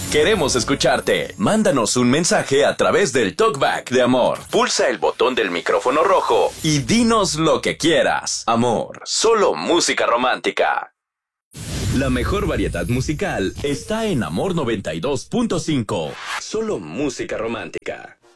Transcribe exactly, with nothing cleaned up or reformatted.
Queremos escucharte. Mándanos un mensaje a través del TalkBack de Amor. Pulsa el botón del micrófono rojo y dinos lo que quieras. Amor, solo música romántica. La mejor variedad musical está en Amor noventa y dos punto cinco. Solo música romántica.